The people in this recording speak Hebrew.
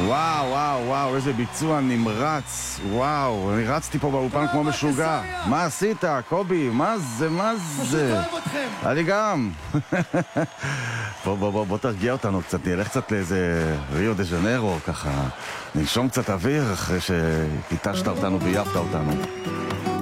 וואו, וואו, וואו, איזה ביצוע נמרץ. וואו, אני רצתי פה באולפן כמו משוגע. מה עשית, קובי? מה זה, מה זה? פשוט אוהב אתכם. אני גם. בוא תרגיע אותנו קצת, נלך קצת לאיזה ריו דה ז'נרו, ככה ננשום קצת אוויר אחרי שהתשת אותנו וייפת אותנו.